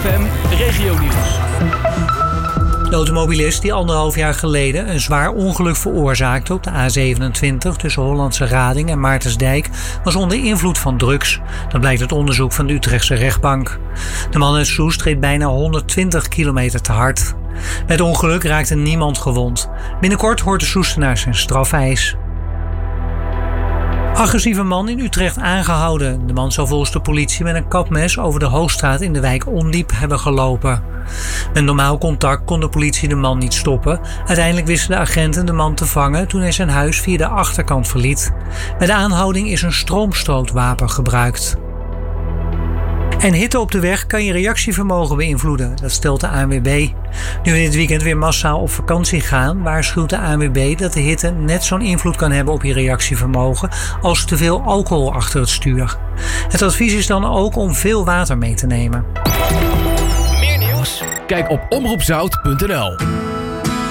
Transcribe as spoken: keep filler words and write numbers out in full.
F M Regionieuws. De automobilist die anderhalf jaar geleden een zwaar ongeluk veroorzaakte op de A zevenentwintig tussen Hollandse Rading en Maartensdijk was onder invloed van drugs. Dat blijkt uit onderzoek van de Utrechtse rechtbank. De man uit Soest reed bijna honderdtwintig kilometer te hard. Bij het ongeluk raakte niemand gewond. Binnenkort hoort de Soestenaar zijn strafeis. Agressieve man in Utrecht aangehouden. De man zou volgens de politie met een kapmes over de Hoogstraat in de wijk Ondiep hebben gelopen. Met normaal contact kon de politie de man niet stoppen. Uiteindelijk wisten de agenten de man te vangen toen hij zijn huis via de achterkant verliet. Bij de aanhouding is een stroomstootwapen gebruikt. En hitte op de weg kan je reactievermogen beïnvloeden, dat stelt de A N W B. Nu we dit weekend weer massaal op vakantie gaan, waarschuwt de A N W B dat de hitte net zo'n invloed kan hebben op je reactievermogen als te veel alcohol achter het stuur. Het advies is dan ook om veel water mee te nemen. Meer nieuws? Kijk op omroep zout punt n l.